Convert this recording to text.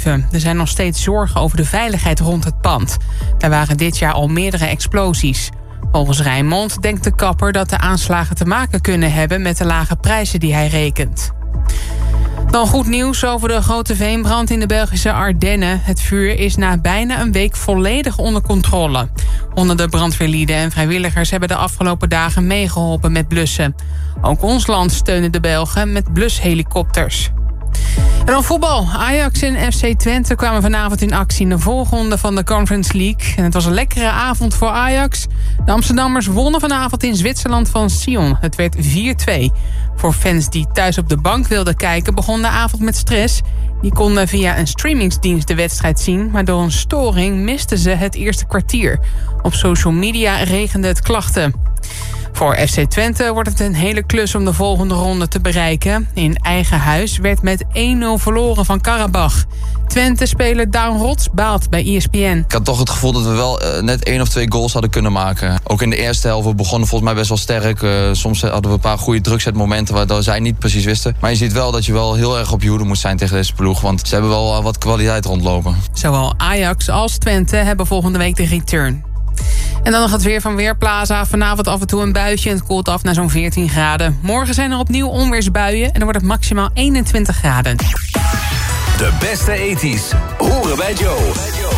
bedrijven. Er zijn nog steeds zorgen over de veiligheid rond het pand. Daar waren dit jaar al meerdere explosies. Volgens Rijnmond denkt de kapper dat de aanslagen te maken kunnen hebben met de lage prijzen die hij rekent. Dan goed nieuws over de grote veenbrand in de Belgische Ardennen. Het vuur is na bijna een week volledig onder controle. Honderden brandweerlieden en vrijwilligers hebben de afgelopen dagen meegeholpen met blussen. Ook ons land steunen de Belgen met blushelikopters. En dan voetbal. Ajax en FC Twente kwamen vanavond in actie in de voorronde van de Conference League. En het was een lekkere avond voor Ajax. De Amsterdammers wonnen vanavond in Zwitserland van Sion. Het werd 4-2. Voor fans die thuis op de bank wilden kijken begon de avond met stress. Die konden via een streamingsdienst de wedstrijd zien, maar door een storing misten ze het eerste kwartier. Op social media regende het klachten. Voor FC Twente wordt het een hele klus om de volgende ronde te bereiken. In eigen huis werd met 1-0 verloren van Karabach. Twente-speler Daan Rots baalt bij ESPN. Ik had toch het gevoel dat we wel net 1 of 2 goals hadden kunnen maken. Ook in de eerste helft, we begonnen volgens mij best wel sterk. Soms hadden we een paar goede drukzetmomenten waardoor zij niet precies wisten. Maar je ziet wel dat je wel heel erg op je hoede moet zijn tegen deze ploeg. Want ze hebben wel wat kwaliteit rondlopen. Zowel Ajax als Twente hebben volgende week de return. En dan nog het weer van Weerplaza. Vanavond af en toe een buitje en het koelt af naar zo'n 14 graden. Morgen zijn er opnieuw onweersbuien en dan wordt het maximaal 21 graden. De beste 80's horen bij Joe.